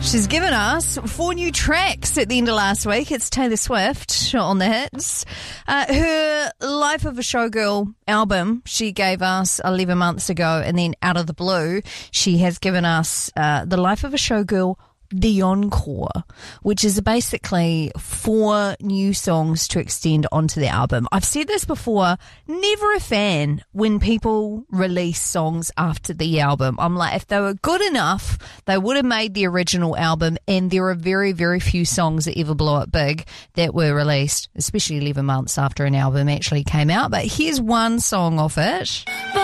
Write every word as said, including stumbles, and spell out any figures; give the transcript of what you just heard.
She's given us four new tracks at the end of last week. It's Taylor Swift on the hits. Uh, her Life of a Showgirl album she gave us eleven months ago, and then out of the blue, she has given us uh, The Life of a Showgirl The Encore, which is basically four new songs to extend onto the album. I've said this before, never a fan when people release songs after the album. I'm like, if they were good enough, they would have made the original album, and there are very, very few songs that ever blow up big that were released, especially eleven months after an album actually came out. But here's one song off it.